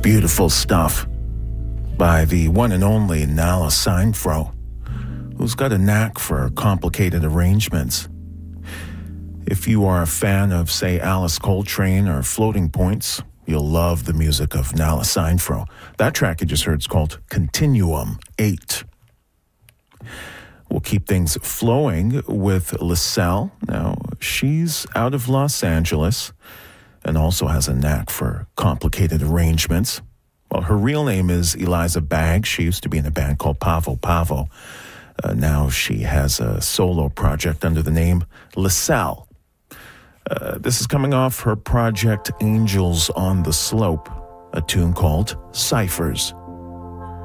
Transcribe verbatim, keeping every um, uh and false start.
Beautiful stuff by the one and only Nala Seinfro, who's got a knack for complicated arrangements. If you are a fan of, say, Alice Coltrane or Floating Points, you'll love the music of Nala Seinfro. That track you just heard is called Continuum eight. We'll keep things flowing with LaSalle. Now, she's out of Los Angeles and also has a knack for complicated arrangements. Well, her real name is Eliza Baggs. She used to be in a band called Pavo Pavo. Uh, now she has a solo project under the name LaSalle. Uh, this is coming off her project Angels on the Slope, a tune called Ciphers.